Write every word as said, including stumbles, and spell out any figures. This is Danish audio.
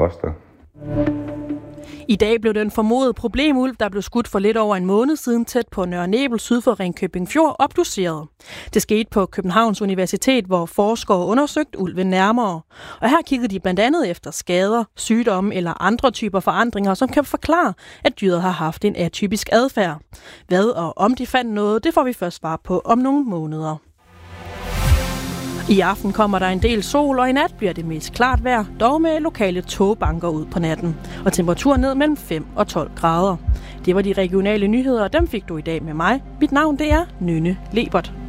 koster. I dag blev den formodede problemulv, der blev skudt for lidt over en måned siden tæt på Nørre Nebel syd for Ringkøbing Fjord, obduceret. Det skete på Københavns Universitet, hvor forskere undersøgte ulven nærmere. Og her kiggede de blandt andet efter skader, sygdomme eller andre typer forandringer, som kan forklare, at dyret har haft en atypisk adfærd. Hvad og om de fandt noget, det får vi først svar på om nogle måneder. I aften kommer der en del sol, og i nat bliver det mest klart vejr, dog med lokale togbanker ud på natten. Og temperaturen ned mellem fem og tolv grader. Det var de regionale nyheder, og dem fik du i dag med mig. Mit navn det er Nynne Lebert.